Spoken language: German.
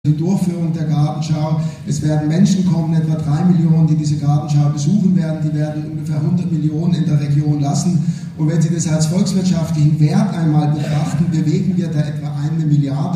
Die Durchführung der Gartenschau. Es werden Menschen kommen, etwa 3 Millionen, die diese Gartenschau besuchen werden. Die werden ungefähr 100 Millionen in der Region lassen. Und wenn Sie das als volkswirtschaftlichen Wert einmal betrachten, bewegen wir da etwa 1 Milliarde.